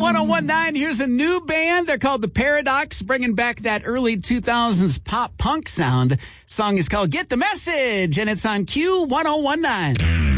Q1019. Here's a new band. They're called The Paradox, bringing back that early 2000s pop punk sound. Song is called Get the Message, and it's on Q1019.